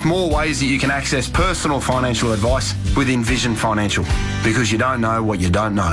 more ways that you can access personal financial advice with Envision Financial, because you don't know what you don't know.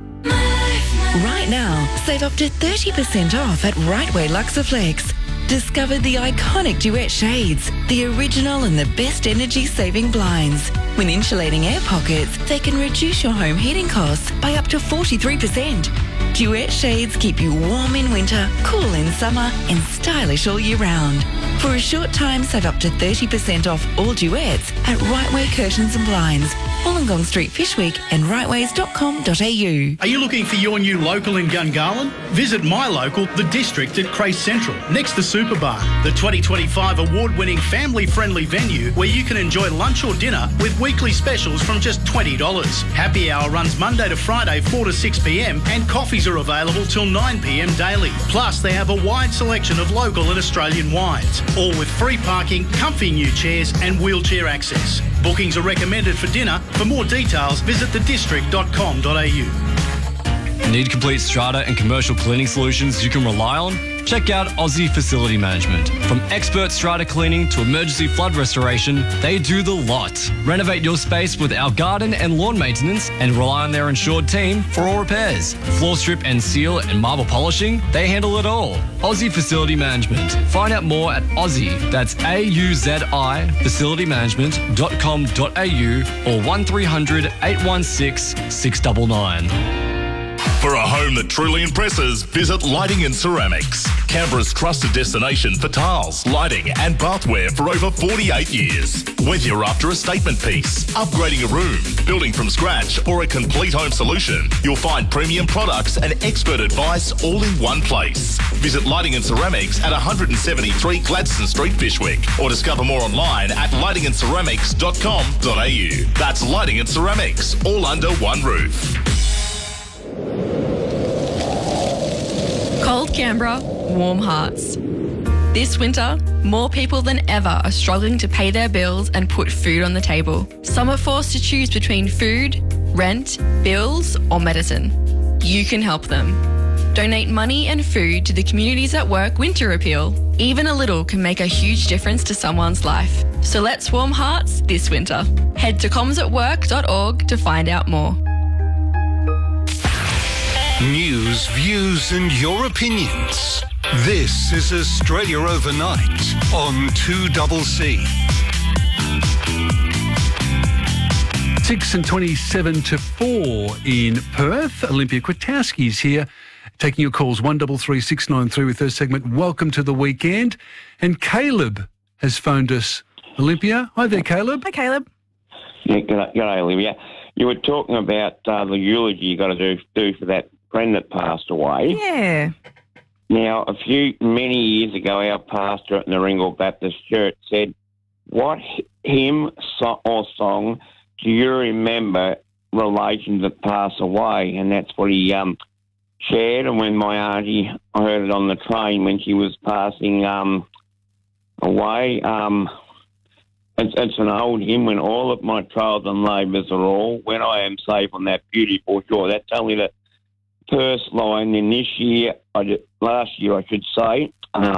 Right now, save up to 30% off at Rightway Luxaflex. Discover the iconic Duet shades, the original and the best energy-saving blinds. When insulating air pockets, they can reduce your home heating costs by up to 43%. Duet shades keep you warm in winter, cool in summer, and stylish all year round. For a short time, save up to 30% off all Duets at Rightway Curtains and Blinds, Wollongong Street, Fishwick, and rightways.com.au. Are you looking for your new local in Gungahlin? Visit my local, The District at Crace Central, next to Super Bar, the 2025 award-winning family-friendly venue where you can enjoy lunch or dinner with weekly specials from just $20. Happy hour runs Monday to Friday 4 to 6 p.m, and coffees are available till 9 p.m. daily. Plus, they have a wide selection of local and Australian wines, all with free parking, comfy new chairs and wheelchair access. Bookings are recommended for dinner. For more details, visit thedistrict.com.au. Need complete strata and commercial cleaning solutions you can rely on? Check out Aussie Facility Management. From expert strata cleaning to emergency flood restoration, they do the lot. Renovate your space with our garden and lawn maintenance and rely on their insured team for all repairs. Floor strip and seal and marble polishing, they handle it all. Aussie Facility Management. Find out more at Aussie, that's AUZI, facilitymanagement.com.au or 1300 816 699. For a home that truly impresses, visit Lighting and Ceramics. Canberra's trusted destination for tiles, lighting and bathware for over 48 years. Whether you're after a statement piece, upgrading a room, building from scratch or a complete home solution, you'll find premium products and expert advice all in one place. Visit Lighting and Ceramics at 173 Gladstone Street, Fishwick, or discover more online at lightingandceramics.com.au. That's Lighting and Ceramics, all under one roof. Cold Canberra, warm hearts. This winter, more people than ever are struggling to pay their bills and put food on the table. Some are forced to choose between food, rent, bills, or medicine. You can help them. Donate money and food to the Communities at Work Winter Appeal. Even a little can make a huge difference to someone's life. So let's warm hearts this winter. Head to comsatwork.org to find out more. News, views and your opinions. This is Australia Overnight on 2CC. 6:27 to 4 in Perth. Olympia Kwiatkowski's here, taking your calls 1336 693 with her segment Welcome to the Weekend. And Caleb has phoned us. Olympia, hi there, Caleb. Hi, Caleb. Yeah, g'day, Olympia. You were talking about the eulogy you got to do for that friend that passed away. Yeah. Now, many years ago, our pastor at Naringal Baptist Church said, what hymn or song do you remember relations that pass away? And that's what he shared. And when my auntie, I heard it on the train when she was passing away, it's an old hymn, when all of my trials and labours are all, when I am safe on that beautiful shore. That's only the first line. In this year, last year I should say,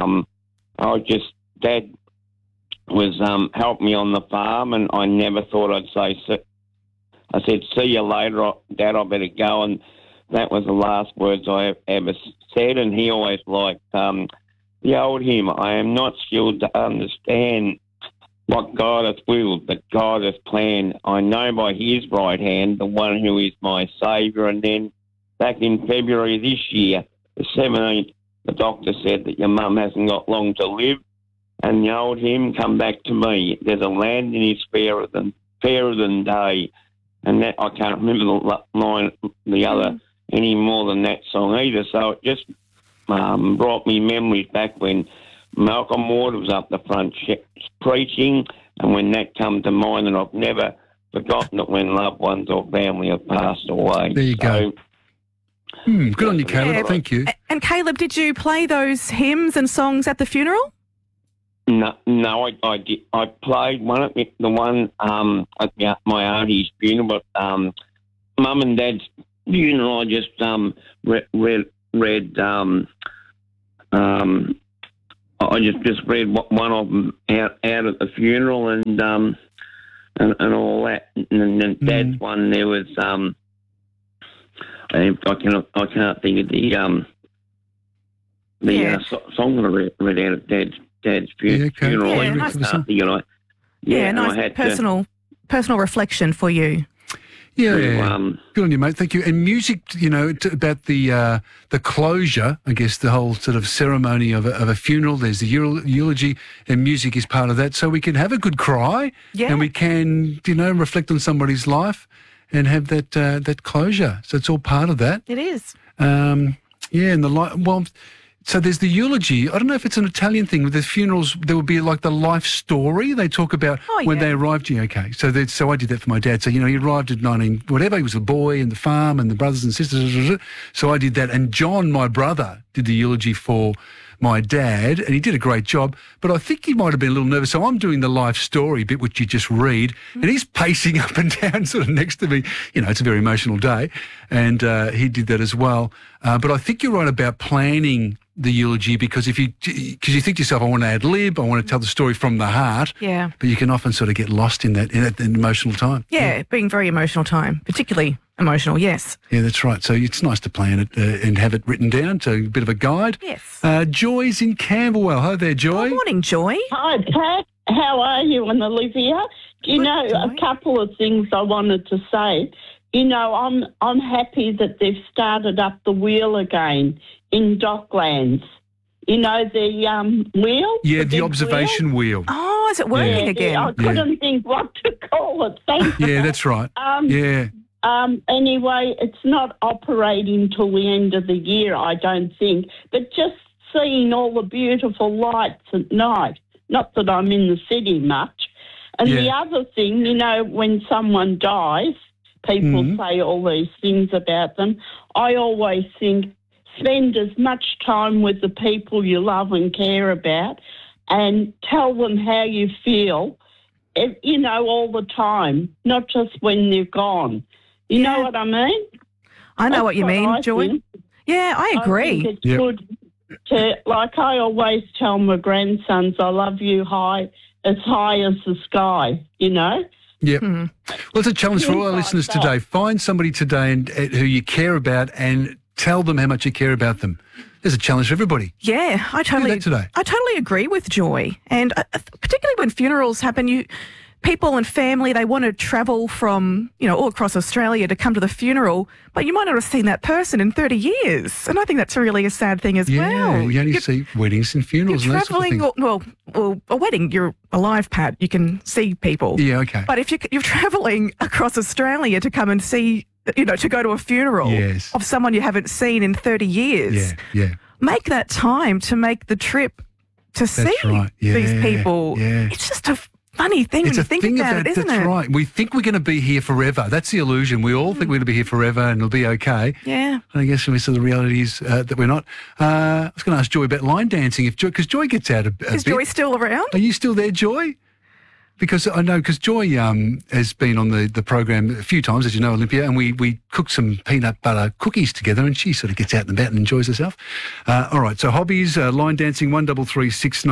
Dad was helping me on the farm, and I never thought I'd say, I said, see you later, Dad, I better go, and that was the last words I ever said. And he always liked the old hymn, I am not skilled to understand what God hath willed, but God hath planned. I know by his right hand the one who is my Saviour. And then back in February this year, the 17th, the doctor said that your mum hasn't got long to live. And the old hymn come back to me. There's a land in his fairer than day. And that I can't remember the line, the other, any more than that song either. So it just brought me memories back when Malcolm Ward was up the front preaching, and when that come to mind, and I've never forgotten it when loved ones or family have passed away. There you go. Good on you, Caleb. Yeah. Thank you. And Caleb, did you play those hymns and songs at the funeral? No, I did. I played the one at my auntie's funeral, but Mum and Dad's funeral, I just read I just read one of them out at the funeral and all that. And then Dad's one, there was I can't think of the song that I read out at Dad's funeral. Yeah, I nice. can't think of it. Yeah, and nice I had personal reflection for you. Yeah, good on you, mate. Thank you. And music, about the closure, I guess, the whole sort of ceremony of a funeral. There's the eulogy, and music is part of that. So we can have a good cry, and we can, reflect on somebody's life and have that closure. So it's all part of that. It is. And so there's the eulogy. I don't know if it's an Italian thing. With the funerals, there would be like the life story. They talk about when they arrived. Yeah, okay. So I did that for my dad. So, he arrived at 19, whatever. He was a boy in the farm and the brothers and sisters. So I did that. And John, my brother, did the eulogy for my dad, and he did a great job. But I think he might have been a little nervous. So I'm doing the life story bit, which you just read, and he's pacing up and down sort of next to me. It's a very emotional day, and he did that as well. But I think you're right about planning the eulogy, because you think to yourself, I want to ad lib, I want to tell the story from the heart. Yeah. But you can often sort of get lost in that emotional time. Yeah, being very emotional time, particularly emotional, yes. Yeah, that's right. So it's nice to plan it and have it written down, so a bit of a guide. Yes. Joy's in Camberwell. Hi there, Joy. Good morning, Joy. Hi, Pat. How are you and Olivia? A couple of things I wanted to say. I'm happy that they've started up the wheel again in Docklands. The wheel? Yeah, the observation wheel. Oh, is it working again? I couldn't think what to call it. Thank you. Yeah, that's right. Anyway, it's not operating till the end of the year, I don't think. But just seeing all the beautiful lights at night, not that I'm in the city much. And the other thing, when someone dies, people say all these things about them. I always think, spend as much time with the people you love and care about and tell them how you feel, all the time, not just when they're gone. You know what I mean? I know what you mean, Joy. Yeah, I agree. I think it's good to, like I always tell my grandsons, I love you as high as the sky, Yep. Well, it's a challenge for all our listeners today. Find somebody today who you care about and tell them how much you care about them. There's a challenge for everybody. Yeah, I totally agree with Joy. And particularly when funerals happen, people and family, they want to travel from, all across Australia to come to the funeral, but you might not have seen that person in 30 years. And I think that's really a sad thing as well. Yeah, we only see weddings and funerals and that sort of thing. Well, a wedding, you're alive, Pat. You can see people. Yeah, okay. But if you're travelling across Australia to come and see, to go to a funeral of someone you haven't seen in 30 years, make that time to make the trip to see these people. Yeah. It's just a funny thing when you think about it, isn't it? That's right. We think we're going to be here forever. That's the illusion. We all think we're going to be here forever and it'll be okay. Yeah. And I guess the reality is that we're not. I was going to ask Joy about line dancing, because Joy gets out a bit. Is Joy still around? Are you still there, Joy? Because I know, because Joy has been on the program a few times, as you know, Olympia, and we cooked some peanut butter cookies together, and she sort of gets out and about and enjoys herself. All right, so hobbies, line dancing, 133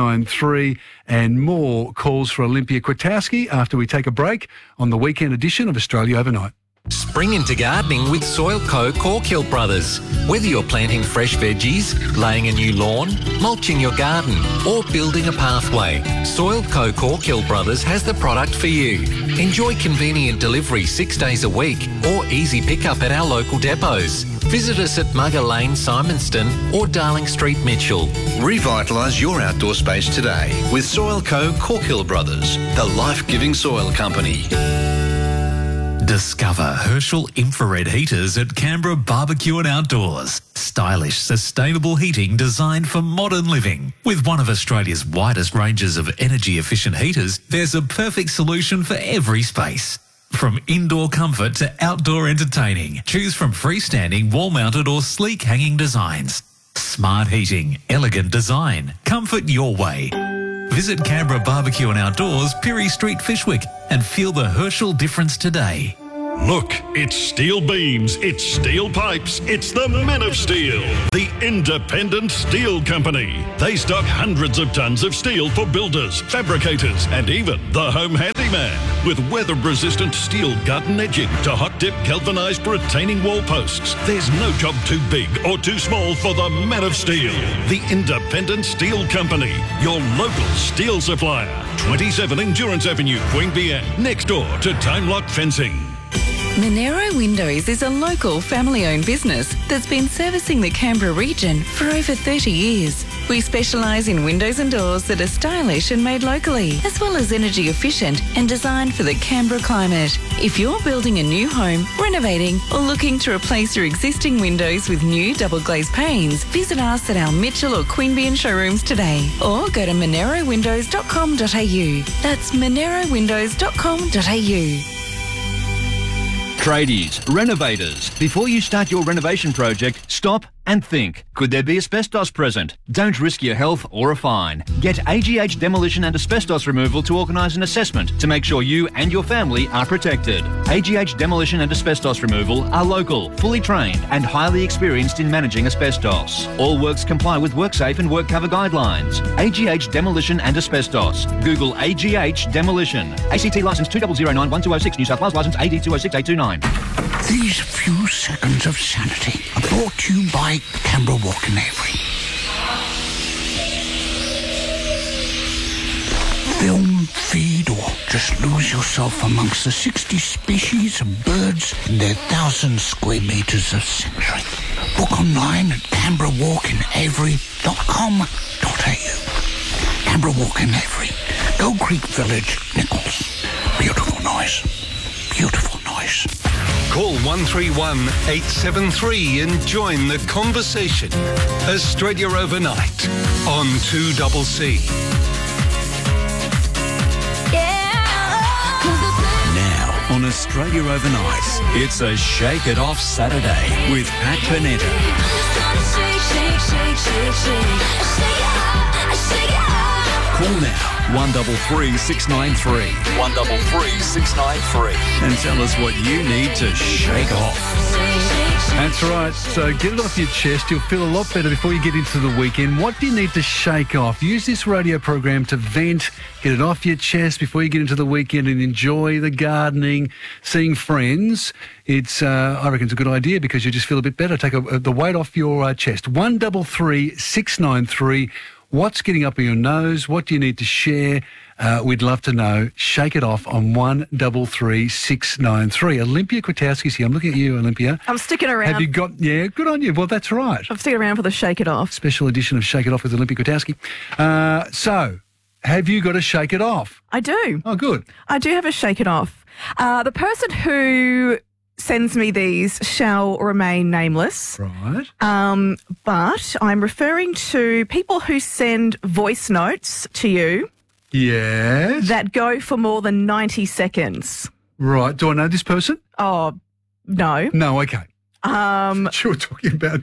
693, and more calls for Olympia Kwiatkowski after we take a break on the weekend edition of Australia Overnight. Spring into gardening with Soilco Corkhill Brothers. Whether you're planting fresh veggies, laying a new lawn, mulching your garden, or building a pathway, Soilco Corkhill Brothers has the product for you. Enjoy convenient delivery 6 days a week or easy pickup at our local depots. Visit us at Mugger Lane, Simonston or Darling Street, Mitchell. Revitalise your outdoor space today with Soilco Corkhill Brothers, the life-giving soil company. Discover Herschel infrared heaters at Canberra Barbecue and Outdoors. Stylish, sustainable heating designed for modern living. With one of Australia's widest ranges of energy-efficient heaters, there's a perfect solution for every space. From indoor comfort to outdoor entertaining, choose from freestanding, wall-mounted or sleek hanging designs. Smart heating, elegant design, comfort your way. Visit Canberra Barbecue and Outdoors, Pirie Street, Fishwick, and feel the Herschel difference today. Look, it's steel beams, it's steel pipes, it's the Men of Steel, the independent steel company. They stock hundreds of tons of steel for builders, fabricators, and even the home handyman. With weather-resistant steel garden edging to hot-dip galvanised retaining wall posts, there's no job too big or too small for the Men of Steel, the independent steel company, your local steel supplier. 27 Endurance Avenue, Queanbeyan, next door to Time Lock Fencing. Monero Windows is a local family-owned business that's been servicing the Canberra region for over 30 years. We specialise in windows and doors that are stylish and made locally, as well as energy efficient and designed for the Canberra climate. If you're building a new home, renovating, or looking to replace your existing windows with new double glazed panes, visit us at our Mitchell or Queanbeyan showrooms today, or go to monerowindows.com.au. That's monerowindows.com.au. Tradies, renovators, before you start your renovation project, stop and think. Could there be asbestos present? Don't risk your health or a fine. Get AGH Demolition and Asbestos Removal to organise an assessment to make sure you and your family are protected. AGH Demolition and Asbestos Removal are local, fully trained and highly experienced in managing asbestos. All works comply with WorkSafe and WorkCover guidelines. AGH Demolition and Asbestos. Google AGH Demolition. ACT licence 2009-1206, New South Wales licence AD 206829. These few seconds of sanity are brought to you by Canberra Walk in Avery. Film, feed, or just lose yourself amongst the 60 species of birds in their 1,000 square metres of sanctuary. Book online at canberrawalkinavery.com.au. Canberra Walk in Avery, Gold Creek Village, Nichols. Beautiful noise. Beautiful noise. Call 131 873 and join the conversation. Australia Overnight on 2CC. Now on Australia Overnight, it's a Shake It Off Saturday with Pat Panetta. Call now 133 693 133 693 and tell us what you need to shake off. That's right. So get it off your chest. You'll feel a lot better before you get into the weekend. What do you need to shake off? Use this radio program to vent, get it off your chest before you get into the weekend and enjoy the gardening, seeing friends. It's, I reckon it's a good idea because you just feel a bit better. Take the weight off your chest. 133 693. What's getting up in your nose? What do you need to share? We'd love to know. Shake it off on 133 693. Olympia Kwiatkowski's here. I'm looking at you, Olympia. I'm sticking around. Have you got... Yeah, good on you. Well, that's right. I'm sticking around for the Shake It Off. Special edition of Shake It Off with Olympia Kwiatkowski. So, have you got a Shake It Off? I do. Oh, good. I do have a Shake It Off. The person who sends me these shall remain nameless. Right. But I'm referring to people who send voice notes to you. Yes. That go for more than 90 seconds. Right. Do I know this person? Oh, no. No, okay. You're talking about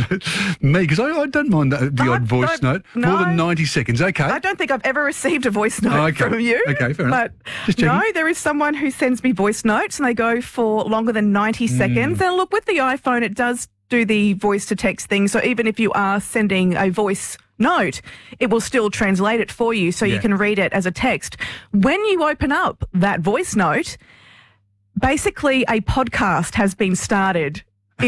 me, because I don't mind the odd voice note. No. More than 90 seconds, okay. I don't think I've ever received a voice note from you. Okay, fair enough. But no, there is someone who sends me voice notes and they go for longer than 90 seconds. And look, with the iPhone, it does do the voice to text thing. So even if you are sending a voice note, it will still translate it for you so you can read it as a text. When you open up that voice note, basically a podcast has been started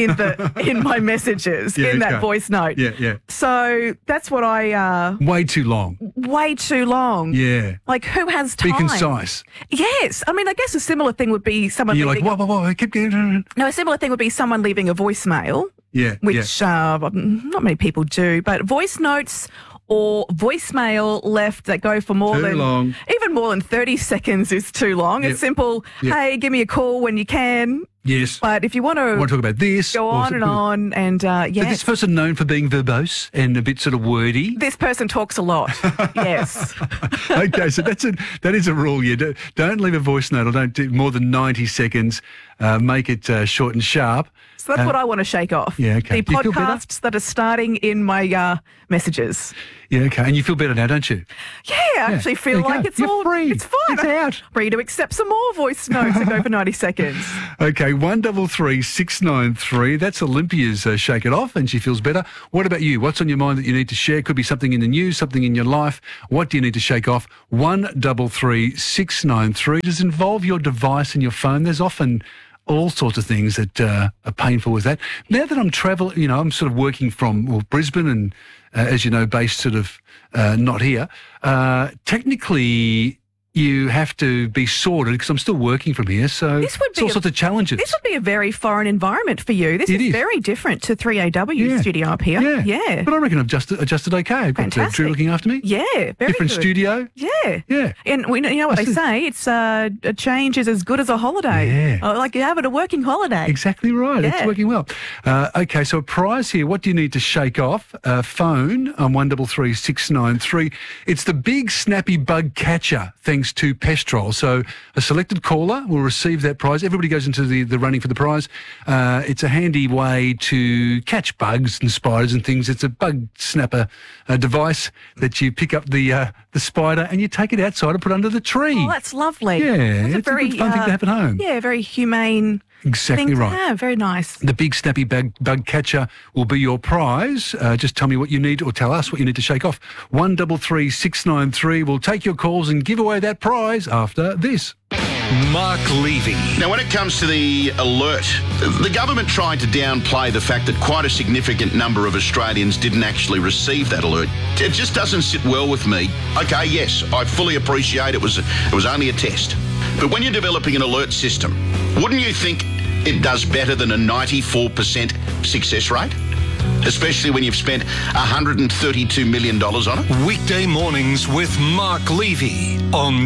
in my messages, that voice note. Yeah. So that's what I... way too long. Way too long. Yeah. Like, who has time? Be concise. Yes. I mean, I guess a similar thing would be someone... You're like, whoa, keep going. No, a similar thing would be someone leaving a voicemail. Yeah. Which not many people do, but voice notes or voicemail left that go for even more than 30 seconds is too long. It's simple. Hey, give me a call when you can. Yes. But if you want to talk about this, go on and on, and Is this person known for being verbose and a bit sort of wordy? This person talks a lot. Yes. Okay, so that is a rule. You don't leave a voice note, or don't do more than 90 seconds. Make it short and sharp. So that's what I want to shake off. Yeah, okay. The Do you feel better? podcasts that are starting in my messages. Yeah, okay. And you feel better now, don't you? Yeah, I actually feel like it's all free. It's fun. It's out. Free to accept some more voice notes and go for 90 seconds. Okay, 133 693. That's Olympia's Shake It Off, and she feels better. What about you? What's on your mind that you need to share? Could be something in the news, something in your life. What do you need to shake off? 133 693. Does it involve your device and your phone? There's often all sorts of things that are painful with that. Now that I'm travelling, I'm sort of working from Brisbane and, as you know, based sort of not here. Technically, you have to be sorted because I'm still working from here, so it's all sorts of challenges. This would be a very foreign environment for you. This is very different to 3AW studio up here. Yeah. But I reckon I've adjusted okay. I've got Drew looking after me. Yeah, very different good. studio. Yeah. And you know what they say, it's a change is as good as a holiday. Yeah. Like you're having a working holiday. Exactly right. Yeah. It's working well. Okay, so a prize here. What do you need to shake off? Phone on 133 693. It's the Big Snappy Bug Catcher, thanks to Pestrol. So a selected caller will receive that prize. Everybody goes into the running for the prize. It's a handy way to catch bugs and spiders and things. It's a bug snapper device that you pick up the spider and you take it outside and put it under the tree. Oh, that's lovely. Yeah, That's it's a good fun thing to have at home. Yeah, very humane. Exactly thing to right. have. Very nice. The Big Snappy Bug Catcher will be your prize. Just tell me what you need, or tell us what you need to shake off. 133 693. We'll take your calls and give away that prize after this. Mark Levy. Now, when it comes to the alert, the government tried to downplay the fact that quite a significant number of Australians didn't actually receive that alert. It just doesn't sit well with me. Okay, yes, I fully appreciate it was only a test. But when you're developing an alert system, wouldn't you think it does better than a 94% success rate? Especially when you've spent $132 million on it. Weekday mornings with Mark Levy on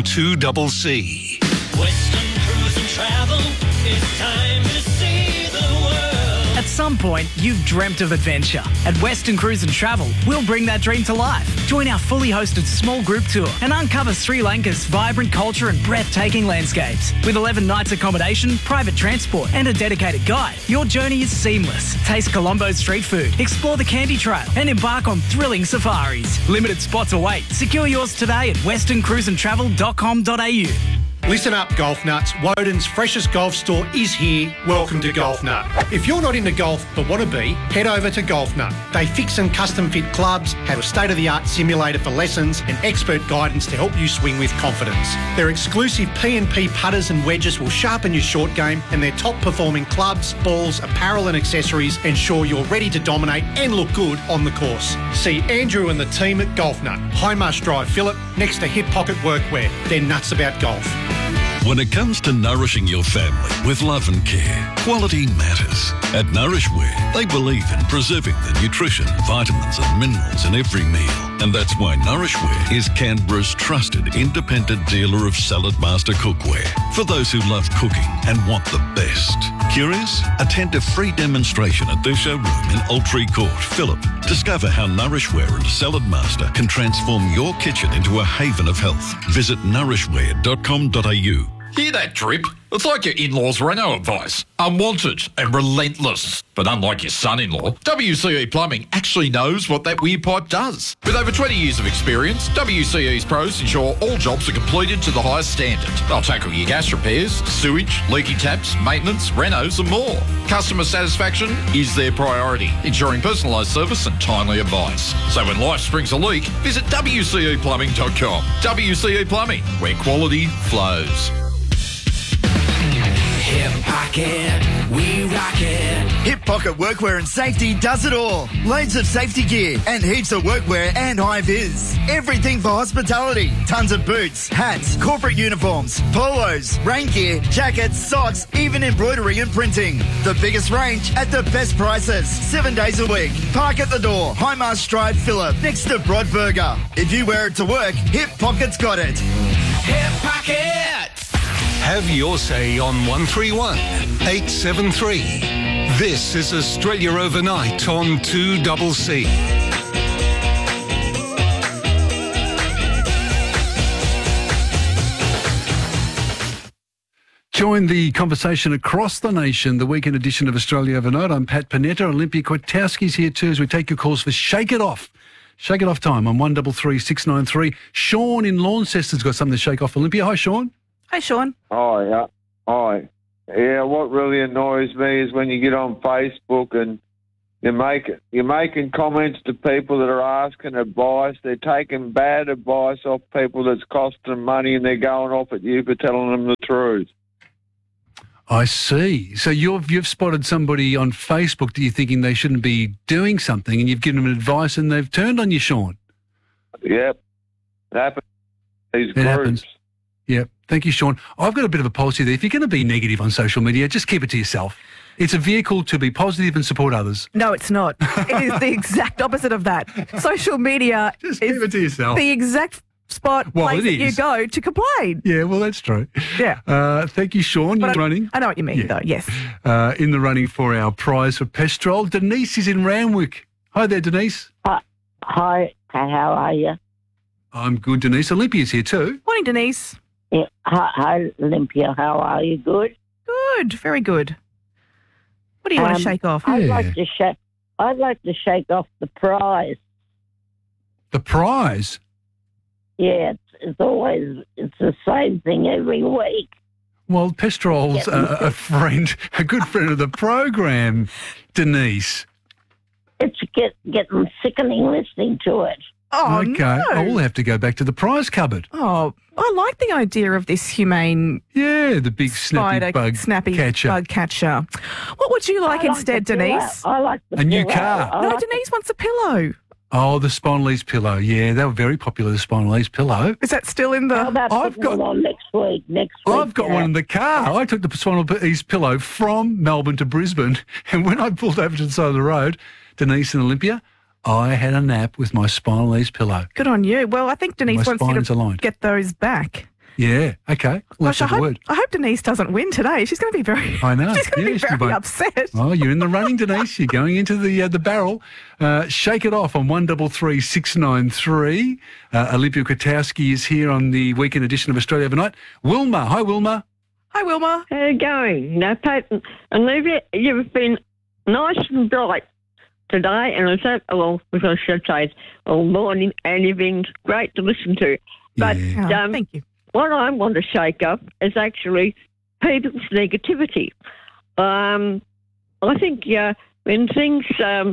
2CC. Western Cruise and Travel, it's time to see the world. At some point, you've dreamt of adventure. At Western Cruise and Travel, we'll bring that dream to life. Join our fully hosted small group tour and uncover Sri Lanka's vibrant culture and breathtaking landscapes. With 11 nights accommodation, private transport and a dedicated guide, your journey is seamless. Taste Colombo's street food, explore the Candy Trail and embark on thrilling safaris. Limited spots await. Secure yours today at westerncruiseandtravel.com.au. Listen up, Golf Nuts. Woden's freshest golf store is here. Welcome to Golf Nut. If you're not into golf but want to be, head over to Golf Nut. They fix and custom fit clubs, have a state-of-the-art simulator for lessons and expert guidance to help you swing with confidence. Their exclusive P&P putters and wedges will sharpen your short game, and their top-performing clubs, balls, apparel and accessories ensure you're ready to dominate and look good on the course. See Andrew and the team at Golf Nut, High Marsh Drive, Phillip, next to Hip Pocket Workwear. They're nuts about golf. When it comes to nourishing your family with love and care, quality matters. At Nourishwear, they believe in preserving the nutrition, vitamins and minerals in every meal. And that's why Nourishwear is Canberra's trusted independent dealer of Salad Master cookware for those who love cooking and want the best. Curious? Attend a free demonstration at their showroom in Altree Court, Phillip. Discover how Nourishwear and Salad Master can transform your kitchen into a haven of health. Visit nourishwear.com.au. Hear that drip? It's like your in-laws' Renault advice. Unwanted and relentless. But unlike your son-in-law, WCE Plumbing actually knows what that weir pipe does. With over 20 years of experience, WCE's pros ensure all jobs are completed to the highest standard. They'll tackle your gas repairs, sewage, leaky taps, maintenance, renos and more. Customer satisfaction is their priority, ensuring personalised service and timely advice. So when life springs a leak, visit WCEplumbing.com. WCE Plumbing, where quality flows. Hip Pocket, we rock it. Hip Pocket Workwear and Safety does it all. Loads of safety gear and heaps of workwear and high vis. Everything for hospitality. Tons of boots, hats, corporate uniforms, polos, rain gear, jackets, socks, even embroidery and printing. The biggest range at the best prices. 7 days a week. Park at the door. High Marsh Drive, Phillip, next to Broadburger. If you wear it to work, Hip Pocket's got it. Hip Pocket. Have your say on 131 873. This is Australia Overnight on 2CC. Join the conversation across the nation, the weekend edition of Australia Overnight. I'm Pat Panetta. Olympia Kwiatkowski's here too as we take your calls for Shake It Off. Shake It Off time on 133 693. Sean in Launceston's got something to shake off. Olympia. Hi, Sean. Hi, Sean. Hi. Hi. Yeah, what really annoys me is when you get on Facebook and you're making comments to people that are asking advice. They're taking bad advice off people that's costing them money, and they're going off at you for telling them the truth. I see. So you've spotted somebody on Facebook that you're thinking they shouldn't be doing something, and you've given them advice, and they've turned on you, Sean. Yep, it happens. These groups. Happens. Yep. Thank you, Sean. I've got a bit of a policy there. If you're going to be negative on social media, just keep it to yourself. It's a vehicle to be positive and support others. No, it's not. It is the exact opposite of that. Social media just keep it to yourself. The exact place that you go to complain. Yeah, well, that's true. Yeah. Thank you, Sean. You're running. I know what you mean, though, yes. In the running for our prize for Pestrol. Denise is in Randwick. Hi there, Denise. Hi, how are you? I'm good, Denise. Olympia's here too. Morning, Denise. Yeah. Hi, Olympia. How are you? Good? Good, very good. What do you want to shake off? I'd like to shake off the prize. The prize? Yeah, it's the same thing every week. Well, Pestrol's a good friend of the program, Denise. It's getting sickening listening to it. Oh, okay. no. We'll have to go back to the prize cupboard. Oh, I like the idea of this humane... Yeah, the big snappy bug catcher. What would you like instead, Denise? I like the A new car. No, Denise wants a pillow. Oh, the Spinelli's pillow. Yeah, they were very popular, the Spinelli's pillow. Is that still in the... I've got one next week. I've got one in the car. I took the Spinelli's pillow from Melbourne to Brisbane, and when I pulled over to the side of the road, Denise and Olympia, I had a nap with my Spinelli's pillow. Good on you. Well, I think Denise wants you to get those back. Yeah, okay. Let's have a word. I hope Denise doesn't win today. She's going to be very... I know. She's going to be very upset. Oh, you're in the running, Denise. You're going into the barrel. Shake it off on 133 693. Olympia Kwiatkowski is here on the weekend edition of Australia Overnight. Wilma. Hi, Wilma. Hi, Wilma. How are you going? Now, Pat and Olivia, you've been nice and bright today, and I should say all morning, and you've been great to listen to. But thank you. What I want to shake up is actually people's negativity. I think when things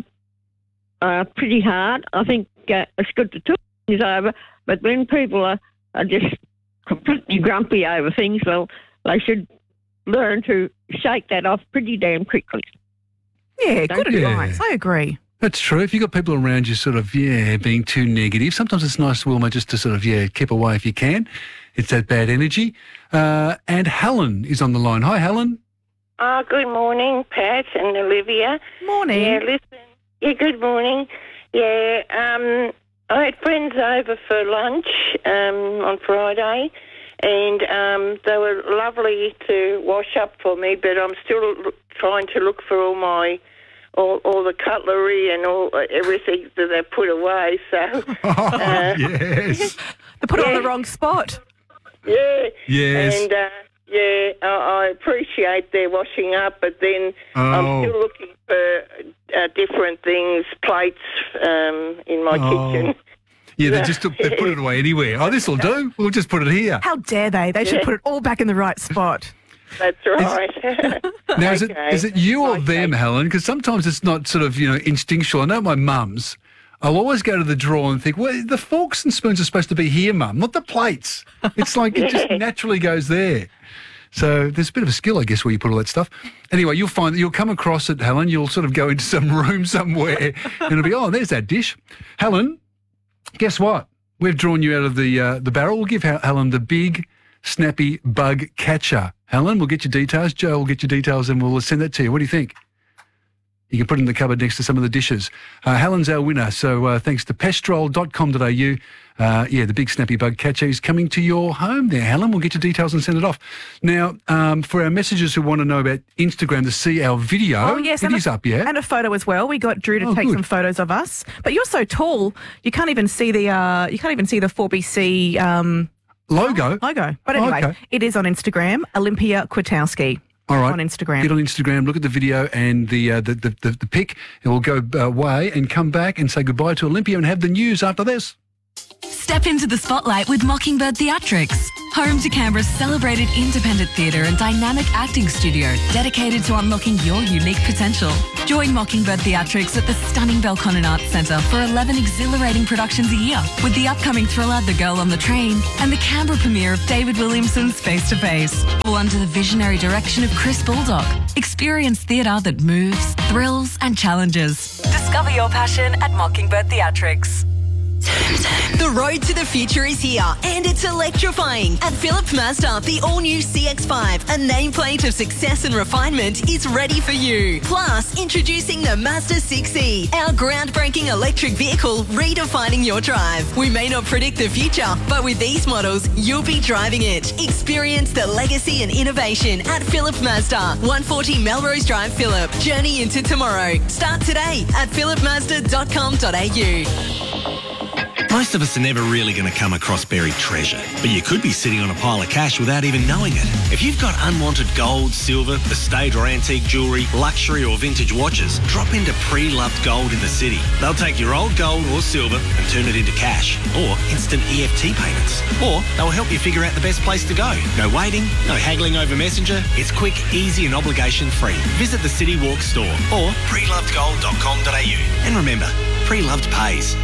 are pretty hard, I think it's good to talk things over. But when people are just completely grumpy over things, well, they should learn to shake that off pretty damn quickly. Yeah, good advice. I agree. That's true. If you've got people around you sort of, being too negative, sometimes it's nice, Wilma, just to sort of, keep away if you can. It's that bad energy. And Helen is on the line. Hi, Helen. Good morning, Pat and Olivia. Morning. Yeah, listen. Yeah, good morning. Yeah, I had friends over for lunch on Friday, and they were lovely to wash up for me, but I'm still trying to look for all the cutlery and everything that they put away. So, yes, they put it on the wrong spot. Yeah. Yes. And I appreciate their washing up, but then I'm still looking for different things, plates in my kitchen. Yeah, they put it away anywhere. Oh, this will do. We'll just put it here. How dare they? They should put it all back in the right spot. That's right. Now, is it you or them, Helen? Because sometimes it's not sort of, instinctual. I know my mum's. I'll always go to the drawer and think, well, the forks and spoons are supposed to be here, Mum, not the plates. It's like it just naturally goes there. So there's a bit of a skill, I guess, where you put all that stuff. Anyway, you'll find that you'll come across it, Helen. You'll sort of go into some room somewhere and it'll be, there's that dish. Helen, guess what? We've drawn you out of the barrel. We'll give Helen the big, snappy bug catcher. Helen, we'll get your details. Joe will get your details and we'll send that to you. What do you think? You can put it in the cupboard next to some of the dishes. Helen's our winner, so thanks to pestrol.com.au. The big snappy bug catcher is coming to your home there, Helen. We'll get your details and send it off. Now, for our messengers who want to know about Instagram to see our video, it is up, yeah? And a photo as well. We got Drew to take some photos of us. But you're so tall, you can't even see the 4BC logo. But anyway, It is on Instagram, Olympia Kwiatkowski. All right. On Instagram. Get on Instagram, look at the video and the pic, and we'll go away and come back and say goodbye to Olympia and have the news after this. Step into the spotlight with Mockingbird Theatrics, home to Canberra's celebrated independent theatre and dynamic acting studio dedicated to unlocking your unique potential. Join Mockingbird Theatrics at the stunning Belconnen Arts Centre for 11 exhilarating productions a year, with the upcoming thriller The Girl on the Train and the Canberra premiere of David Williamson's Face to Face, all under the visionary direction of Chris Baldock. Experience theatre that moves, thrills and challenges. Discover your passion at Mockingbird Theatrics. The road to the future is here, and it's electrifying. At Phillip Mazda, the all-new CX-5, a nameplate of success and refinement, is ready for you. Plus, introducing the Mazda 6e, our groundbreaking electric vehicle redefining your drive. We may not predict the future, but with these models, you'll be driving it. Experience the legacy and innovation at Phillip Mazda, 140 Melrose Drive, Phillip. Journey into tomorrow. Start today at phillipmazda.com.au. Most of us are never really going to come across buried treasure, but you could be sitting on a pile of cash without even knowing it. If you've got unwanted gold, silver, estate or antique jewellery, luxury or vintage watches, drop into Pre-Loved Gold in the city. They'll take your old gold or silver and turn it into cash, or instant EFT payments. Or they'll help you figure out the best place to go. No waiting, no haggling over Messenger. It's quick, easy and obligation-free. Visit the City Walk store or prelovedgold.com.au. And remember, Pre-Loved pays.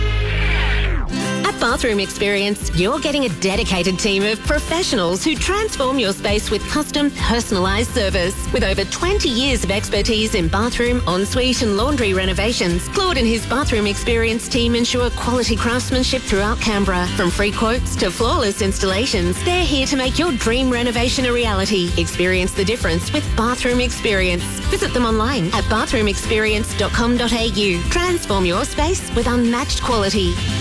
At Bathroom Experience, you're getting a dedicated team of professionals who transform your space with custom, personalised service. With over 20 years of expertise in bathroom, ensuite and laundry renovations, Claude and his Bathroom Experience team ensure quality craftsmanship throughout Canberra. From free quotes to flawless installations, they're here to make your dream renovation a reality. Experience the difference with Bathroom Experience. Visit them online at bathroomexperience.com.au. Transform your space with unmatched quality.